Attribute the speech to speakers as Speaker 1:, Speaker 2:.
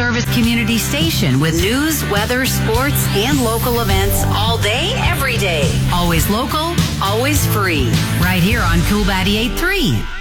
Speaker 1: service community station with news, weather, sports, and local events all day, every day. Always local, always free. Right here on Cool 88.3.